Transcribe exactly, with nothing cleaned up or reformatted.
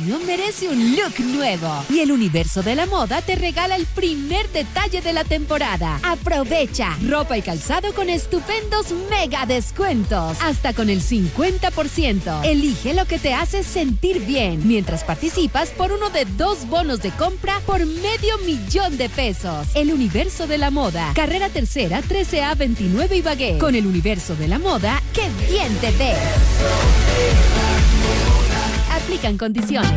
año merece un look nuevo. Y el Universo de la Moda te regala el primer detalle de la temporada. Aprovecha ropa y calzado con estupendos mega descuentos. Hasta con el cincuenta por ciento. Elige lo que te hace sentir bien. Mientras participas por uno de dos bonos de compra por medio millón de pesos. El Universo de la Moda. Carrera Tercera, trece A veintinueve Ibagué. Con el Universo de la Moda, ¡qué bien te ves! Aplican condiciones.